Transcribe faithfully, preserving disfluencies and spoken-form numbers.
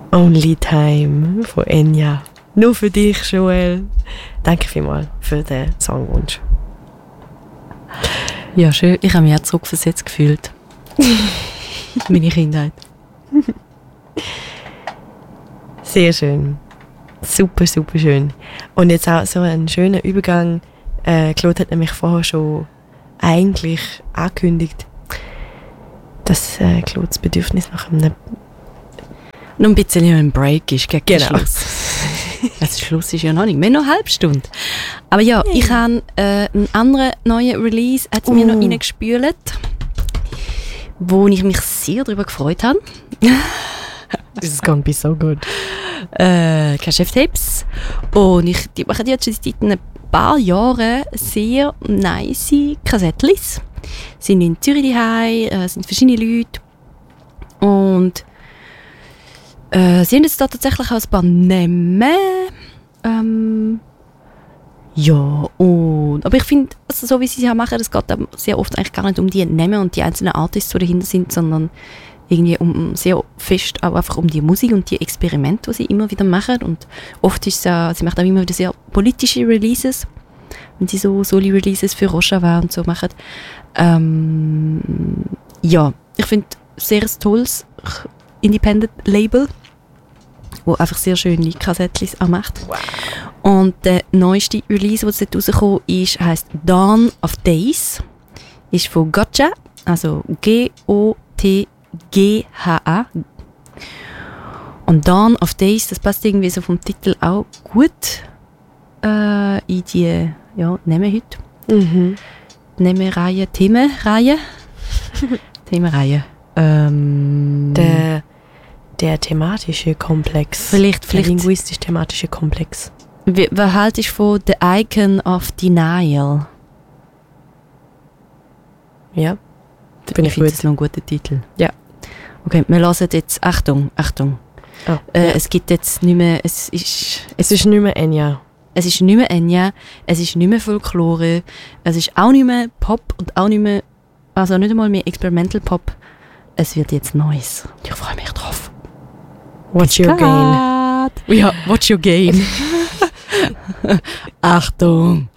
Only Time von Enya. Nur für dich, Joel. Danke vielmals für den Songwunsch. Ja, schön. Ich habe mich auch zurückversetzt gefühlt. Meine Kindheit. Sehr schön. Super, super schön. Und jetzt auch so ein schöner Übergang. Äh, Claude hat nämlich vorher schon eigentlich angekündigt, dass äh, Claudes Bedürfnis nach einem... Noch ein bisschen ein Break ist gegen Genau. Schluss. Das Schluss ist ja noch nicht. Wir haben noch eine halbe Stunde. Aber ja, yeah. ich habe äh, einen anderen neuen Release, hat uh. mir noch reingespült, wo ich mich sehr darüber gefreut habe. This is gonna be so good. Äh, Chef-Tapes. Und ich, die machen jetzt schon seit ein paar Jahren sehr nice Kassettlis. Sind in Zürich daheim, äh, sind verschiedene Leute. Und äh, sie haben jetzt da tatsächlich auch ein paar Namen. Ähm, ja, und, aber ich finde, also so wie sie es machen, es geht sehr oft eigentlich gar nicht um die Namen und die einzelnen Artists, die dahinter sind, sondern irgendwie um sehr fest auch einfach um die Musik und die Experimente, die sie immer wieder machen. Und oft ist es ja, sie macht auch immer wieder sehr politische Releases, wenn sie so Soli-Releases für Rojava und so machen. Ähm, ja, ich finde sehr ein tolles Independent-Label, wo einfach sehr schöne Kassettchen auch macht. Wow. Und der neueste Release, der dort rausgekommen ist, heisst Dawn of Days. Ist von Gotcha, also G O T G H A. Und Dawn of Days, das passt irgendwie so vom Titel auch gut äh, in die ja, Namen heute. Mhm. Namenreihe, Themenreihe. Themenreihe. Ähm, Der, der thematische Komplex. Vielleicht, vielleicht der linguistisch-thematische Komplex. Wie, was haltest du von The Icon of Denial? Ja. Bin ich finde das noch ein guter Titel. Ja. Okay, wir hören jetzt, Achtung, Achtung. Oh, äh, ja. Es gibt jetzt nicht mehr, es ist... Es ist nicht mehr Enya. Es ist nicht mehr Enya, es ist nicht mehr Folklore, es ist auch nicht mehr Pop und auch nicht mehr, also nicht einmal mehr Experimental Pop. Es wird jetzt Neues. Ich freue mich drauf. What's your gain? Ja, what's your gain? Achtung!